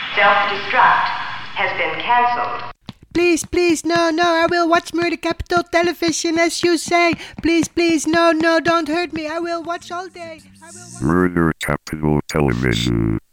Self-destruct has been cancelled. Please, no, I will watch Murder Capital Television as you say. Please, no, don't hurt me. I will watch all day. Murder Capital Television.